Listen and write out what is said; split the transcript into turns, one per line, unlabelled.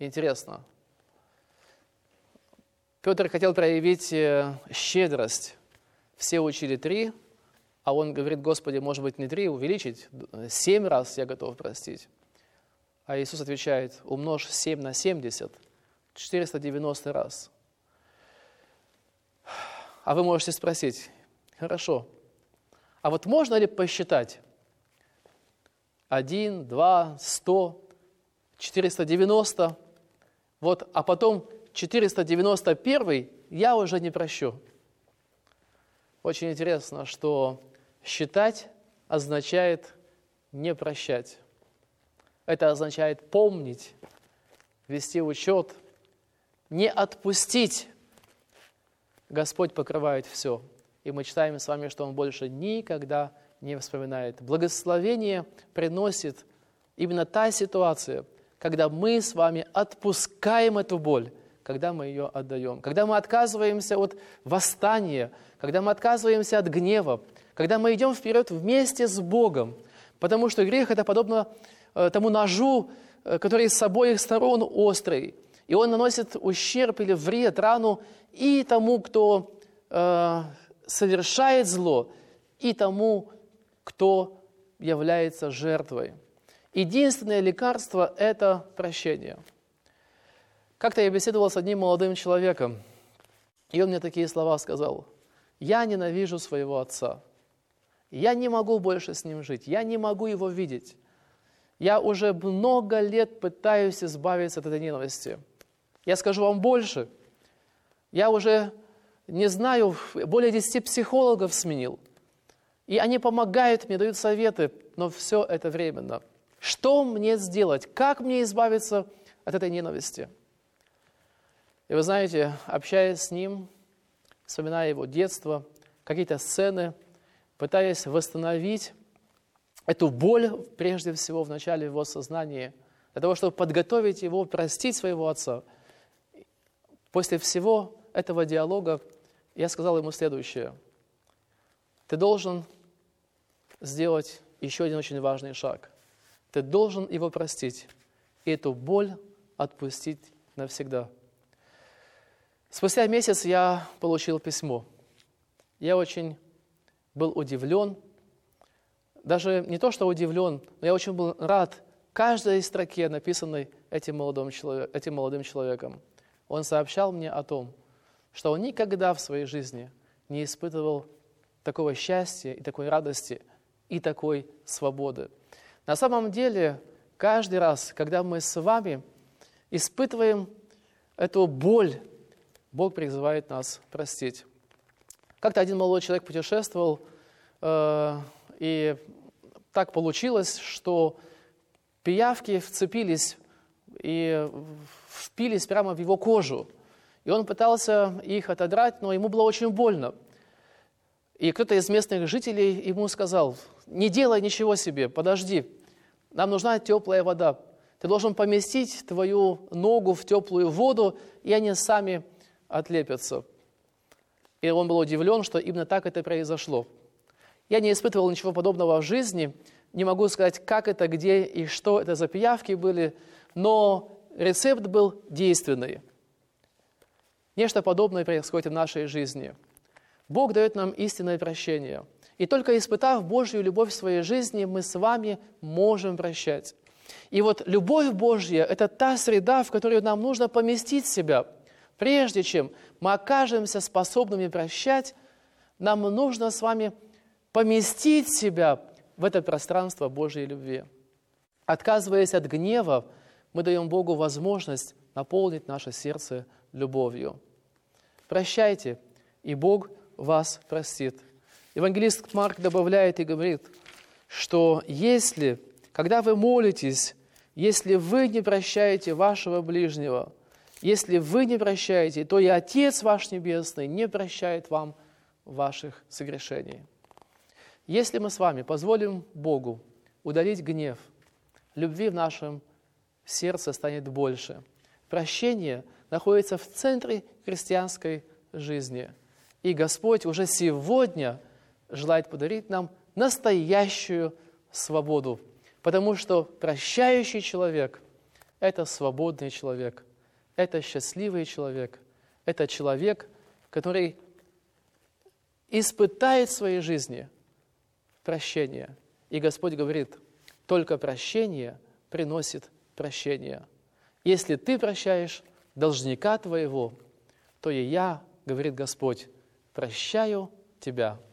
Интересно. Петр хотел проявить щедрость. Все учили 3, а он говорит: Господи, может быть, не 3, увеличить? 7 раз я готов простить. А Иисус отвечает: умножь 7 на 70, 490 раз. А вы можете спросить: хорошо, а вот можно ли посчитать 1, 2, 100, 490, вот, а потом 491 я уже не прощу? Очень интересно, что считать означает не прощать. Это означает помнить, вести учет, не отпустить. Господь покрывает все. И мы читаем с вами, что Он больше никогда не вспоминает. Благословение приносит именно та ситуация, когда мы с вами отпускаем эту боль, когда мы ее отдаем, когда мы отказываемся от восстания, когда мы отказываемся от гнева, когда мы идем вперед вместе с Богом, потому что грех – это подобно тому ножу, который с обоих сторон острый, и он наносит ущерб или вред, рану и тому, кто совершает зло, и тому, кто является жертвой. Единственное лекарство – это прощение. Как-то я беседовал с одним молодым человеком, и он мне такие слова сказал: «Я ненавижу своего отца. Я не могу больше с ним жить, я не могу его видеть. Я уже много лет пытаюсь избавиться от этой ненависти. Я скажу вам больше. Я уже, не знаю, более 10 психологов сменил. И они помогают мне, дают советы, но все это временно. Что мне сделать? Как мне избавиться от этой ненависти?» И вы знаете, общаясь с ним, вспоминая его детство, какие-то сцены, пытаясь восстановить эту боль, прежде всего, в начале его сознания, для того, чтобы подготовить его, простить своего отца. После всего этого диалога я сказал ему следующее: ты должен сделать еще один очень важный шаг. Ты должен его простить и эту боль отпустить навсегда. Спустя месяц я получил письмо. Я очень был удивлен. Даже не то, что удивлен, но я очень был рад каждой строке, написанной этим молодым человеком. Он сообщал мне о том, что он никогда в своей жизни не испытывал такого счастья и такой радости и такой свободы. На самом деле, каждый раз, когда мы с вами испытываем эту боль, Бог призывает нас простить. Как-то один молодой человек путешествовал, и так получилось, что пиявки вцепились и впились прямо в его кожу. И он пытался их отодрать, но ему было очень больно. И кто-то из местных жителей ему сказал: не делай ничего себе, подожди, нам нужна теплая вода. Ты должен поместить твою ногу в теплую воду, и они сами отлепятся. И он был удивлен, что именно так это произошло. Я не испытывал ничего подобного в жизни, не могу сказать, как это, где и что это за пиявки были, но рецепт был действенный. Нечто подобное происходит в нашей жизни. Бог дает нам истинное прощение. И только испытав Божью любовь в своей жизни, мы с вами можем прощать. И вот любовь Божья – это та среда, в которую нам нужно поместить себя. Прежде чем мы окажемся способными прощать, нам нужно с вами поместить себя в это пространство Божьей любви. Отказываясь от гнева, мы даем Богу возможность наполнить наше сердце любовью. Прощайте, и Бог вас простит. Евангелист Марк добавляет и говорит, что если, когда вы молитесь, если вы не прощаете вашего ближнего, если вы не прощаете, то и Отец ваш Небесный не прощает вам ваших согрешений. Если мы с вами позволим Богу удалить гнев, любви в нашем сердце станет больше. Прощение находится в центре христианской жизни. И Господь уже сегодня желает подарить нам настоящую свободу, потому что прощающий человек – это свободный человек, это счастливый человек, это человек, который испытает в своей жизни прощение. И Господь говорит, только прощение приносит прощение. Если ты прощаешь должника твоего, то и я, говорит Господь, прощаю тебя.